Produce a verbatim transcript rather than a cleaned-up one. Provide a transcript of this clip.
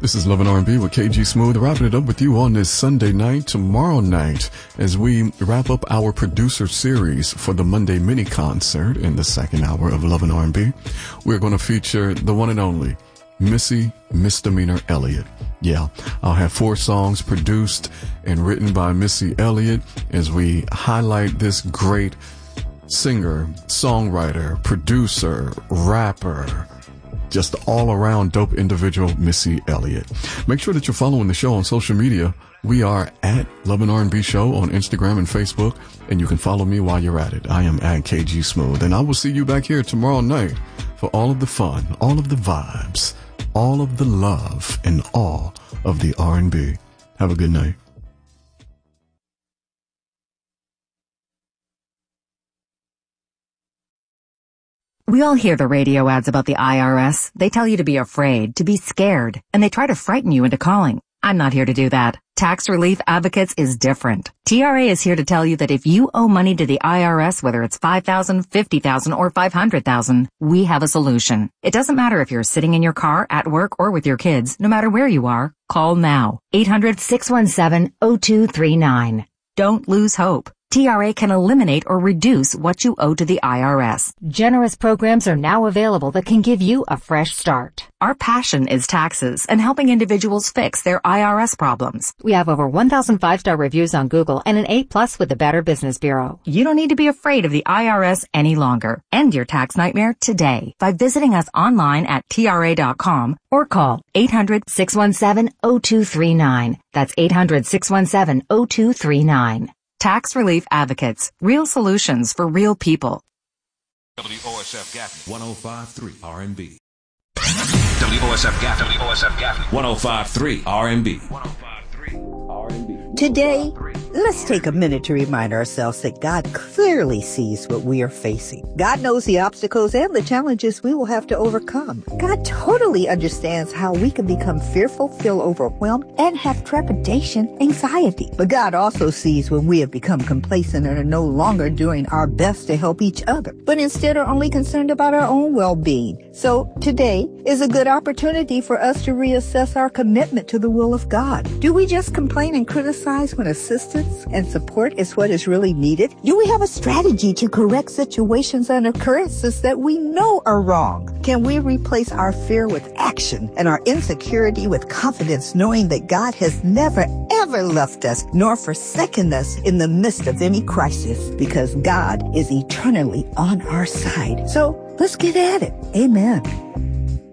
This is Love and R and B with K G Smooth, wrapping it up with you on this Sunday night, tomorrow night, as we wrap up our producer series for the Monday mini concert in the second hour of Love and R and B. We're going to feature the one and only Missy Misdemeanor Elliott. Yeah, I'll have four songs produced and written by Missy Elliott as we highlight this great singer, songwriter, producer, rapper, just all-around dope individual, Missy Elliott. Make sure that you're following the show on social media. We are at Love and R and B Show on Instagram and Facebook, and you can follow me while you're at it. I am at K G Smooth, and I will see you back here tomorrow night for all of the fun, all of the vibes, all of the love, and all of the R and B. Have a good night. We all hear the radio ads about the I R S. They tell you to be afraid, to be scared, and they try to frighten you into calling. I'm not here to do that. Tax Relief Advocates is different. T R A is here to tell you that if you owe money to the I R S, whether it's five thousand dollars, fifty thousand dollars, or five hundred thousand dollars, we have a solution. It doesn't matter if you're sitting in your car, at work, or with your kids. No matter where you are, call now. eight hundred, six one seven, zero two three nine. Don't lose hope. T R A can eliminate or reduce what you owe to the I R S. Generous programs are now available that can give you a fresh start. Our passion is taxes and helping individuals fix their I R S problems. We have over one thousand five-star reviews on Google and an A plus with the Better Business Bureau. You don't need to be afraid of the I R S any longer. End your tax nightmare today by visiting us online at T R A dot com or call eight hundred, six one seven, zero two three nine. That's eight hundred, six one seven, zero two three nine. Tax Relief Advocates. Real solutions for real people. W O S F Gaffney, one oh five point three R and B. W O S F Gaffney, W O S F Gaffney, one oh five point three R and B. one oh five point three R and B. Today, let's take a minute to remind ourselves that God clearly sees what we are facing. God knows the obstacles and the challenges we will have to overcome. God totally understands how we can become fearful, feel overwhelmed, and have trepidation, anxiety. But God also sees when we have become complacent and are no longer doing our best to help each other, but instead are only concerned about our own well-being. So today is a good opportunity for us to reassess our commitment to the will of God. Do we just complain and criticize when assistance and support is what is really needed? Do we have a strategy to correct situations and occurrences that we know are wrong? Can we replace our fear with action and our insecurity with confidence, knowing that God has never, ever left us nor forsaken us in the midst of any crisis, because God is eternally on our side? So let's get at it. Amen.